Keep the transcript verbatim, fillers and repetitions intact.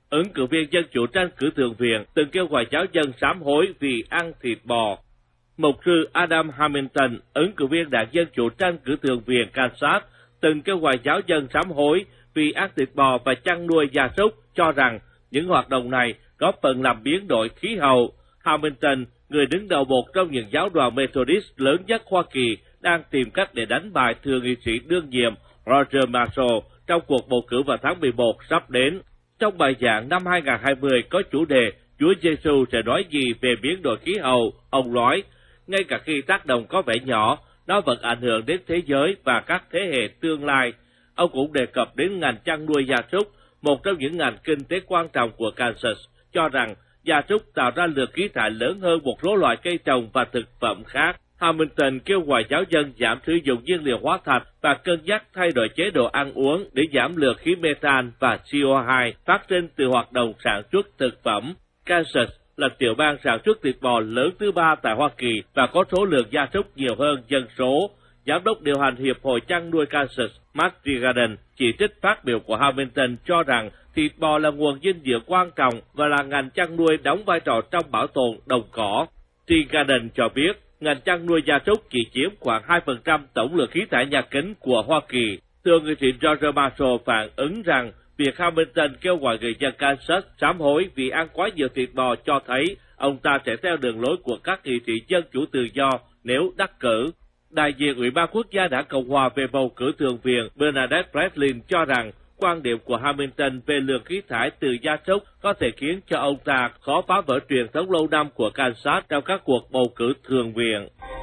ứng cử viên Dân Chủ tranh cử thượng viện, từng kêu gọi giáo dân sám hối vì ăn thịt bò. Mục sư Adam Hamilton, ứng cử viên đảng Dân Chủ tranh cử thượng viện Kansas, từng kêu gọi giáo dân sám hối vì ăn thịt bò và chăn nuôi gia súc, cho rằng những hoạt động này góp phần làm biến đổi khí hậu. Hamilton, người đứng đầu một trong những giáo đoàn Methodist lớn nhất Hoa Kỳ, đang tìm cách để đánh bại thượng nghị sĩ đương nhiệm Roger Marshall trong cuộc bầu cử vào tháng mười một sắp đến. Trong bài giảng năm hai không hai không có chủ đề Chúa Giêsu sẽ nói gì về biến đổi khí hậu, ông nói, ngay cả khi tác động có vẻ nhỏ, nó vẫn ảnh hưởng đến thế giới và các thế hệ tương lai. Ông cũng đề cập đến ngành chăn nuôi gia súc, một trong những ngành kinh tế quan trọng của Kansas, cho rằng gia súc tạo ra lượng khí thải lớn hơn một số loại cây trồng và thực phẩm khác. Hamilton kêu gọi giáo dân giảm sử dụng nhiên liệu hóa thạch và cân nhắc thay đổi chế độ ăn uống để giảm lượng khí methane và xê o hai phát sinh từ hoạt động sản xuất thực phẩm. Kansas là tiểu bang sản xuất thịt bò lớn thứ ba tại Hoa Kỳ và có số lượng gia súc nhiều hơn dân số. Giám đốc điều hành Hiệp hội chăn nuôi Kansas, Matt Garden, chỉ trích phát biểu của Hamilton cho rằng thịt bò là nguồn dinh dưỡng quan trọng và là ngành chăn nuôi đóng vai trò trong bảo tồn đồng cỏ. Garden cho biết, ngành chăn nuôi gia súc chỉ chiếm khoảng hai phần trăm tổng lượng khí thải nhà kính của Hoa Kỳ. Thượng nghị sĩ Roger Marshall phản ứng rằng việc Hamilton kêu gọi người dân Kansas sám hối vì ăn quá nhiều thịt bò cho thấy ông ta sẽ theo đường lối của các nghị sĩ dân chủ tự do nếu đắc cử. Đại diện Ủy ban Quốc gia Đảng Cộng hòa về bầu cử thượng viện Bernadette Breslin cho rằng quan điểm của Hamilton về lượng khí thải từ gia súc có thể khiến cho ông ta khó phá vỡ truyền thống lâu năm của Kansas trong các cuộc bầu cử thượng viện.